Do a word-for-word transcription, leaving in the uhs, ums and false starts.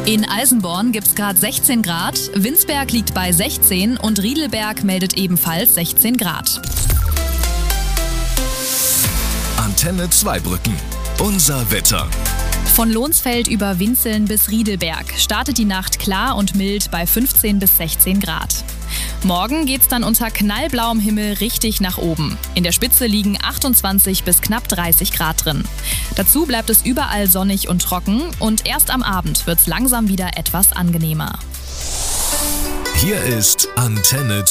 In Eisenborn gibt es gerade sechzehn Grad, Winsberg liegt bei sechzehn und Riedelberg meldet ebenfalls sechzehn Grad. Antenne Zweibrücken. Unser Wetter. Von Lohnsfeld über Winzeln bis Riedelberg startet die Nacht klar und mild bei fünfzehn bis sechzehn Grad. Morgen geht's dann unter knallblauem Himmel richtig nach oben. In der Spitze liegen achtundzwanzig bis knapp dreißig Grad drin. Dazu bleibt es überall sonnig und trocken und erst am Abend wird's langsam wieder etwas angenehmer. Hier ist Antenne